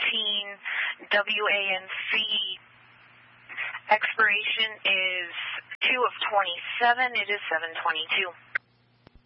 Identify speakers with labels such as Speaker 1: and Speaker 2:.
Speaker 1: WANC. Expiration is 2 of 27. It is 7:22.